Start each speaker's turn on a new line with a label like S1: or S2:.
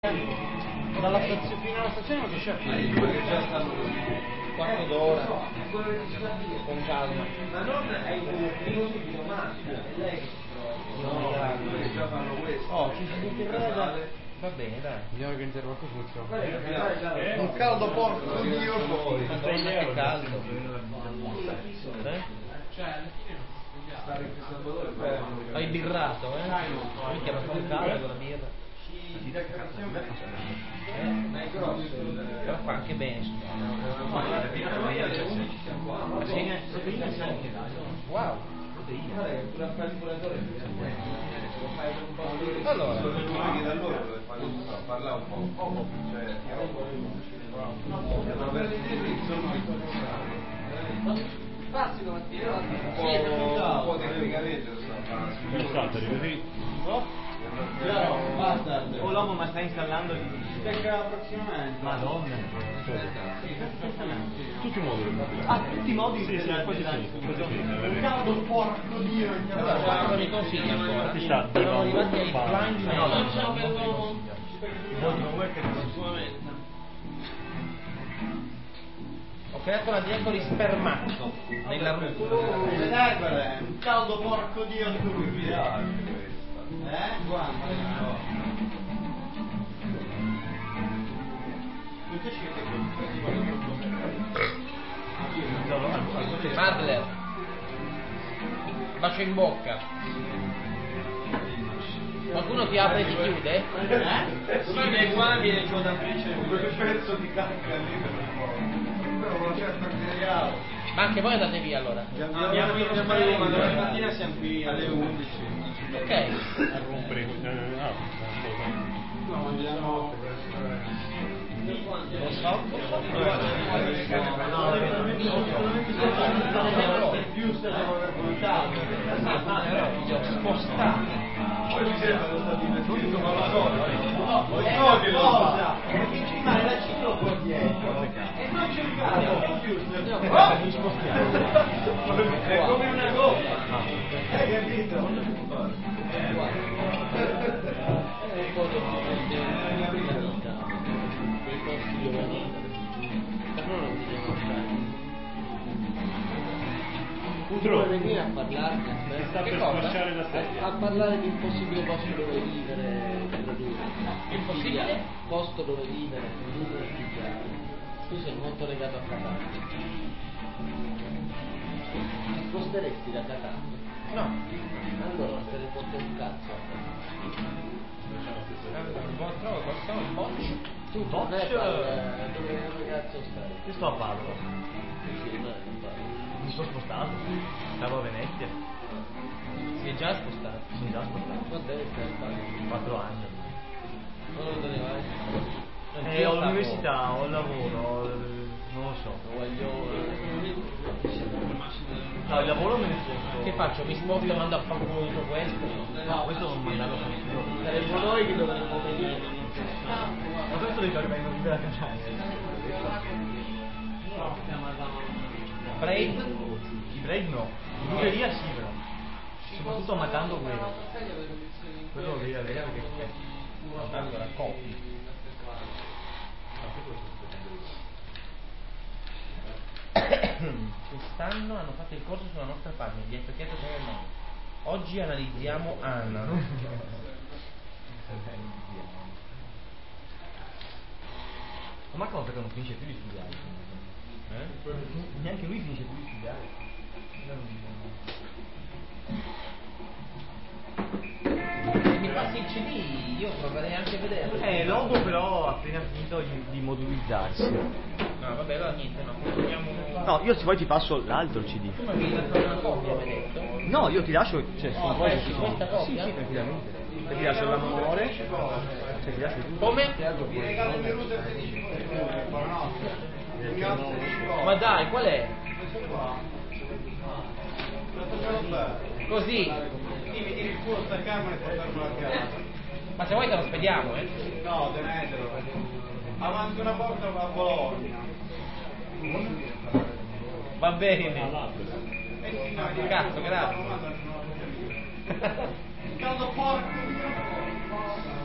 S1: Dalla stazione fino alla stazione non si scende.
S2: Perché già stanno
S1: un quarto d'ora con calma.
S2: Ma non è uno subito macchina, è lei che si trova. No, perché già fanno questo.
S1: Oh, ci si interroga. Va bene, dai.
S3: Bisogna organizzare qualcosa.
S1: Un caldo porco Dio
S2: poi.
S1: Madonna che caldo.
S2: Stare in San Salvatore.
S1: Hai birrato, Minchia, ma fa un caldo con la birra.
S2: Ma è grosso.
S1: Però fa anche bene. Wow. Allora,
S2: Da loro dove parla un po'.
S4: Passi domattina,
S2: Un po' tecnicamente lo sta
S4: bastard.
S1: oh l'uomo ma sta installando
S4: Stecca prossimamente.
S1: Madonna.
S3: Tutti i modi.
S1: Tutti i modi
S3: Sì, quasi sì.
S4: Un caldo porco Dio.
S1: Allora, cosa mi consigli ancora?
S3: Ci sta,
S1: Siamo arrivati ai flangi.
S4: No, non sono bello.
S1: Ho creato la diacoli spermato nella ruta.
S4: Un caldo porco Dio di cui Guarda.
S1: Madler, bacio in bocca. Qualcuno ti apre e ti chiude?
S4: Sì, qua viene giù da
S2: quel pezzo di cacca lì una certa materiale.
S1: Ma anche voi andate via allora?
S4: Abbiamo io ma domani mattina siamo qui alle 11.
S1: Ok.
S3: A rompere.
S4: No, mangiamo. Più stato aver contato.
S1: Spostato.
S2: Poi mi sembra che sta divertito, ma lo so.
S4: So che cosa? Perché ci rimane la ciclo qua dietro e non c'è il caso.
S1: Mi spostiamo.
S4: È come una goccia. Hai capito?
S3: Pudro.
S5: Venire a parlarne
S3: Sta per sfasciare la sedia.
S5: a parlare di un possibile posto dove vivere per lui.
S1: Impossibile?
S5: Posto dove vivere per studiare. Tu sei molto legato a Catania. Ti sposteresti da Catania?
S1: No.
S5: Allora te ne fotte un cazzo.
S1: Trovo qualcosa un boccio.
S5: Tu
S3: Boccia?
S5: dove cazzo stai?
S3: Io sto a Padova.
S5: Sì, ma non parlo.
S3: Mi sono spostato. Stavo a Venezia.
S1: Si è già spostato.
S3: Mi sono già spostato.
S5: Quando è che stai?
S3: 4 anni.
S5: Dove te ne vai?
S3: Ho l'università, ho il lavoro, non lo so. No, il lavoro me ne sposto.
S1: Che faccio? Mi sposto e mando a fanculo tutto questo?
S3: No, questo non mandato a nessuno.
S5: Saremmo noi che dovremmo venire.
S3: Ma questo devi fare venire a Catania.
S1: Braid?
S3: I break no. In Bulgaria sì però. Soprattutto matando quello. Quello lo devi avere perché
S1: Allora, copi. Quest'anno hanno fatto il corso sulla nostra pagina, dietro chiesto come il nome. Oggi analizziamo Anna.
S3: Ma cosa che non finisce più di studiare? Neanche lui finisce più di studiare.
S1: Se mi passi il CD io proverei anche a vederlo.
S3: Logo però ha appena finito di modulizzarsi.
S1: No, vabbè, allora niente, no, continuiamo.
S3: No, io se vuoi ti passo l'altro CD.
S1: Tu mi avevi dato una copia, mi hai detto?
S3: No, io ti lascio, cioè, sono poi
S1: sì, questa copia?
S3: Sì, tranquillamente. E ti lascio l'amore, cioè ti lascio tutto.
S1: Come? Ma dai, qual è? Così.
S4: Mi tiri il culo sta camera e portarmelo a casa.
S1: Ma se vuoi te lo spediamo,
S4: No, tenetelo. Avanti una porta va a Bologna.
S1: Va bene.
S4: Cazzo, grazie. Caldo porco.